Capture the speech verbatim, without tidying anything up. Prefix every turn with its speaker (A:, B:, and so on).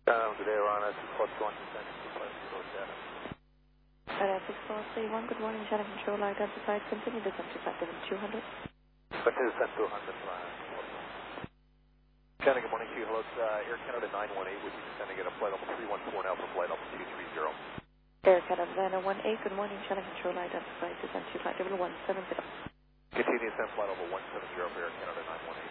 A: Um, today we're on a six plus one, descent two five zero data.
B: Uh, six four three one, good morning, channel control identified, continue descent to factor two hundred.
A: Continue descent two hundred, uh, Canada, good morning to you. Hello, it's uh, Air Canada nine one eight. Would you be sending at a flight level three one four now for flight level two three zero?
B: Air Canada nine one eight, good morning, channel control identified, descent to factor one seven zero.
A: Continue descent flight level one seven zero for Air Canada nine one eight.